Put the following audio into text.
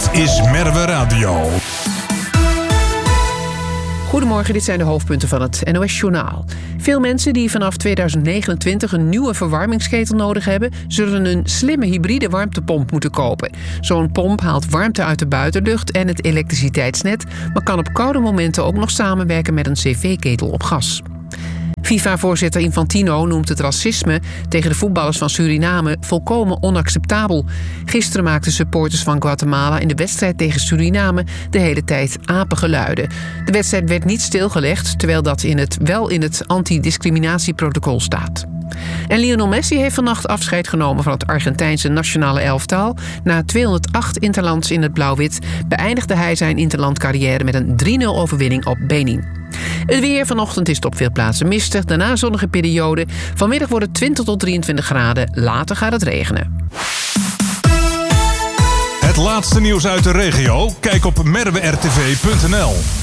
is Merwe Radio. Goedemorgen, dit zijn de hoofdpunten van het NOS-journaal. Veel mensen die vanaf 2029 een nieuwe verwarmingsketel nodig hebben, zullen een slimme hybride warmtepomp moeten kopen. Zo'n pomp haalt warmte uit de buitenlucht en het elektriciteitsnet, maar kan op koude momenten ook nog samenwerken met een cv-ketel op gas. FIFA-voorzitter Infantino noemt het racisme tegen de voetballers van Suriname volkomen onacceptabel. Gisteren maakten supporters van Guatemala in de wedstrijd tegen Suriname de hele tijd apengeluiden. De wedstrijd werd niet stilgelegd, terwijl dat wel in het antidiscriminatieprotocol staat. En Lionel Messi heeft vannacht afscheid genomen van het Argentijnse nationale elftal. Na 208 interlands in het blauw-wit beëindigde hij zijn interlandcarrière met een 3-0 overwinning op Benin. Het weer vanochtend is het op veel plaatsen mistig, daarna zonnige periode. Vanmiddag wordt het 20 tot 23 graden, later gaat het regenen. Het laatste nieuws uit de regio? Kijk op merwertv.nl.